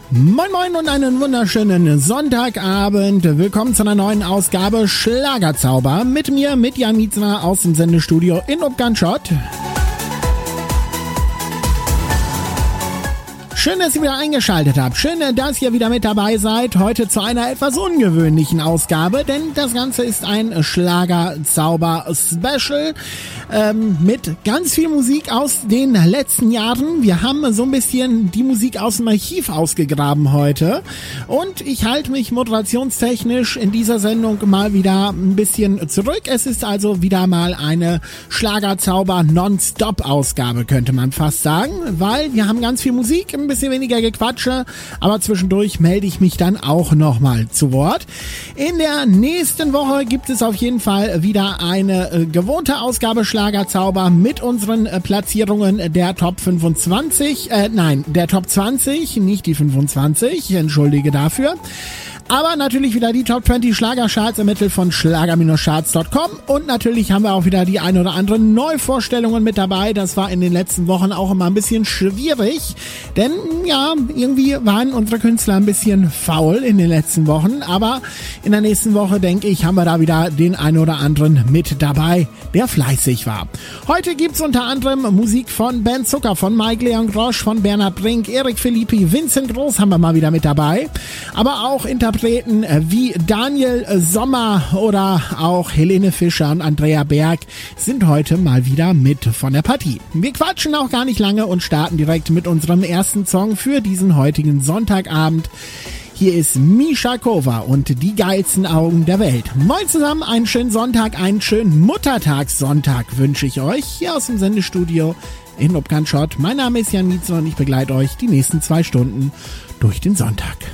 Moin Moin und einen wunderschönen Sonntagabend. Willkommen zu einer neuen Ausgabe Schlagerzauber. Mit mir, mit Jan Mietzner aus dem Sendestudio in Upganschott. Schön, dass ihr wieder eingeschaltet habt. Schön, dass ihr wieder mit dabei seid. Heute zu einer etwas ungewöhnlichen Ausgabe, denn das Ganze ist ein Schlagerzauber-Special mit ganz viel Musik aus den letzten Jahren. Wir haben so ein bisschen die Musik aus dem Archiv ausgegraben heute und ich halte mich moderationstechnisch in dieser Sendung mal wieder ein bisschen zurück. Es ist also wieder mal eine Schlagerzauber-Non-Stop-Ausgabe, könnte man fast sagen, weil wir haben ganz viel Musik, ein bisschen weniger Gequatsche, aber zwischendurch melde ich mich dann auch nochmal zu Wort. In der nächsten Woche gibt es auf jeden Fall wieder eine gewohnte Ausgabe Schlagerzauber mit unseren Platzierungen der Top 25, der Top 20, nicht die 25, entschuldige dafür. Aber natürlich wieder die Top 20 Schlagercharts ermittelt von schlager-charts.com und natürlich haben wir auch wieder die ein oder anderen Neuvorstellungen mit dabei. Das war in den letzten Wochen auch immer ein bisschen schwierig, denn ja, irgendwie waren unsere Künstler ein bisschen faul in den letzten Wochen, aber in der nächsten Woche, denke ich, haben wir da wieder den ein oder anderen mit dabei, der fleißig war. Heute gibt's unter anderem Musik von Ben Zucker, von Mike Leon Grosch, von Bernhard Brink, Erik Philippi, Vincent Groß haben wir mal wieder mit dabei, aber auch Interpreten wie Daniel Sommer oder auch Helene Fischer und Andrea Berg sind heute mal wieder mit von der Partie. Wir quatschen auch gar nicht lange und starten direkt mit unserem ersten Song für diesen heutigen Sonntagabend. Hier ist Misha Kova und die geilsten Augen der Welt. Moin zusammen, einen schönen Sonntag, einen schönen Muttertagssonntag wünsche ich euch hier aus dem Sendestudio in Upganschott. Mein Name ist Jan Mietzner und ich begleite euch die nächsten 2 Stunden durch den Sonntag.